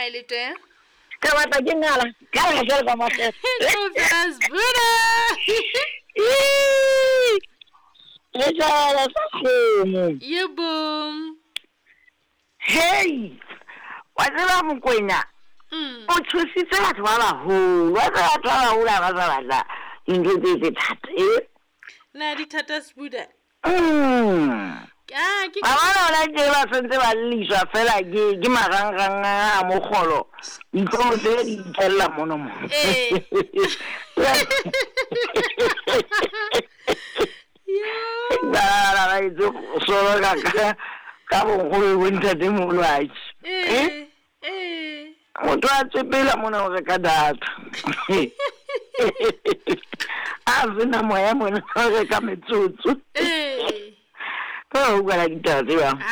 Kailete. Kawata jingala. Kala kala mate. Confess Buddha. Esa la sakumu. Yeboom. Hey. Wazela mkwenya. Uthusitse batho ba baholo. Wazela batho ba baholo ba batla. Into tse thata. Na di thata Buddha. Abana la ke ba sentse ba liswa fela ke marangrang a mogolo ipho tse di tella mono mo la itse solo ka bogolo winter de mo lwatsi motho a tsepela mona go ka data a zina moya mona go ka metsotso go bua la ditaba tse bang